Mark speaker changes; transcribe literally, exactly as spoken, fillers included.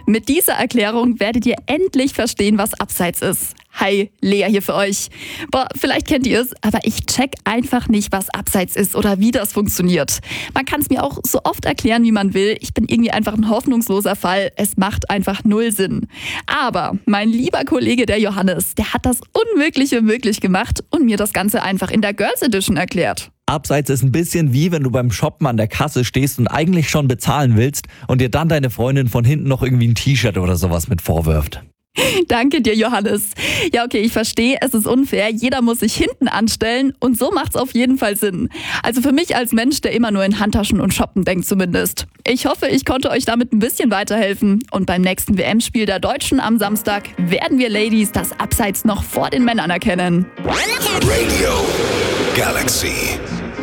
Speaker 1: Mit dieser Erklärung werdet ihr endlich verstehen, was Abseits ist. Hi, Lea hier für euch. Boah, vielleicht kennt ihr es, aber ich check einfach nicht, was Abseits ist oder wie das funktioniert. Man kann es mir auch so oft erklären, wie man will. Ich bin irgendwie einfach ein hoffnungsloser Fall. Es macht einfach null Sinn. Aber mein lieber Kollege, der Johannes, der hat das Unmögliche möglich gemacht und mir das Ganze einfach in der Girls Edition erklärt.
Speaker 2: Abseits ist ein bisschen wie wenn du beim Shoppen an der Kasse stehst und eigentlich schon bezahlen willst und dir dann deine Freundin von hinten noch irgendwie ein T-Shirt oder sowas mit vorwirft.
Speaker 1: Danke dir, Johannes. Ja, okay, ich verstehe, es ist unfair. Jeder muss sich hinten anstellen und so macht's auf jeden Fall Sinn. Also für mich als Mensch, der immer nur in Handtaschen und Shoppen denkt zumindest. Ich hoffe, ich konnte euch damit ein bisschen weiterhelfen. Und beim nächsten W M-Spiel der Deutschen am Samstag werden wir Ladies das Abseits noch vor den Männern erkennen.
Speaker 3: Radio Galaxy.